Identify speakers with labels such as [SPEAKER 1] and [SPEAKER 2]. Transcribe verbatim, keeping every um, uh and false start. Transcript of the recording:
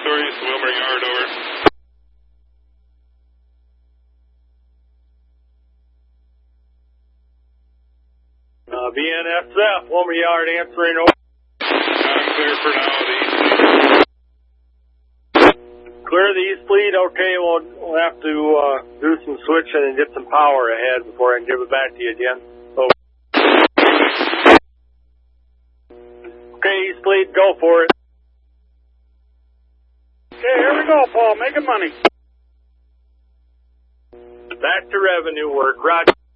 [SPEAKER 1] Authorities, Wilmer Yard, over.
[SPEAKER 2] Uh, B N S F, Wilmer Yard, answering over.
[SPEAKER 1] I'm clear for now, the east lead.
[SPEAKER 2] Clear the east lead, okay, we'll, we'll have to uh, do some switching and get some power ahead before I can give it back to you again. Over. Okay, east lead, go for it.
[SPEAKER 3] Okay, here we go, Paul, making money.
[SPEAKER 2] Back to revenue work, Roger.